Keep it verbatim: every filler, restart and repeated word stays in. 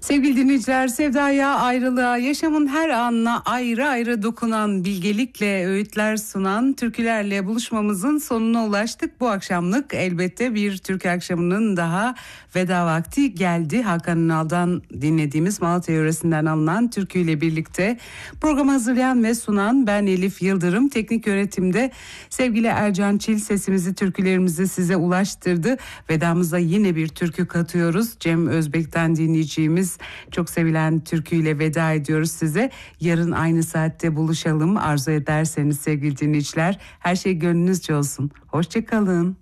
Sevgili dinleyiciler, sevdaya, ayrılığa, yaşamın her anına ayrı ayrı dokunan, bilgelikle öğütler sunan türkülerle buluşmamızın sonuna ulaştık. Bu akşamlık elbette bir türkü akşamının daha veda vakti geldi. Hakan Ünal'dan dinlediğimiz Malatya yöresinden alınan türküyle birlikte programı hazırlayan ve sunan ben Elif Yıldırım. Teknik yönetimde sevgili Ercan Çil sesimizi, türkülerimizi size ulaştırdı. Vedamıza yine bir türkü katıyoruz. Cem Özbek'ten dinleyeceğimiz çok sevilen türküyle veda ediyoruz size. Yarın aynı saatte buluşalım arzu ederseniz sevgili dinleyiciler. Her şey gönlünüzce olsun. Hoşça kalın.